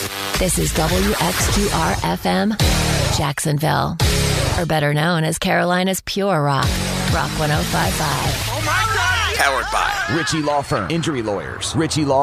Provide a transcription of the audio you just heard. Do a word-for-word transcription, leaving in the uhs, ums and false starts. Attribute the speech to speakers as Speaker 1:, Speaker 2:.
Speaker 1: This is W X Q R F M, Jacksonville, or better known as Carolina's Pure Rock, Rock one oh five point five.
Speaker 2: Oh my God!
Speaker 3: Powered by Ritchie Law Firm. Injury lawyers. Ritchie Law